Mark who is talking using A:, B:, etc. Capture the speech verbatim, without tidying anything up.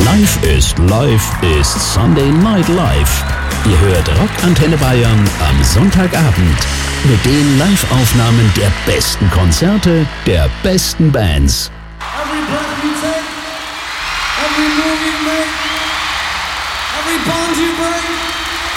A: Live ist Live ist Sunday Night Live. Ihr hört Rockantenne Bayern am Sonntagabend mit den Live-Aufnahmen der besten Konzerte der besten Bands.
B: Every breath you take, every move you make, every bond you break.